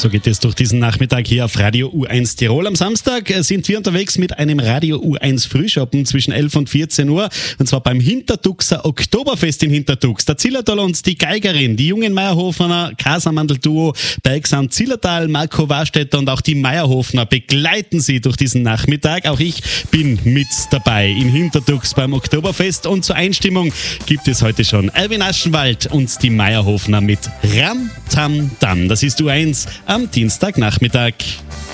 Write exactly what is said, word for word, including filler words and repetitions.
So geht es durch diesen Nachmittag hier auf Radio U eins Tirol. Am Samstag sind wir unterwegs mit einem Radio U eins Frühschoppen zwischen elf und vierzehn Uhr. Und zwar beim Hintertuxer Oktoberfest in Hintertux. Der Zillertal und die Geigerin, die jungen Meierhofner Kasamandel-Duo Bergsamt Zillertal, Marco Warstetter und auch die Meierhofner begleiten Sie durch diesen Nachmittag. Auch ich bin mit dabei in Hintertux beim Oktoberfest. Und zur Einstimmung gibt es heute schon Erwin Aschenwald und die Meierhofner mit Ram Tam Dam. Das ist U eins am Dienstagnachmittag.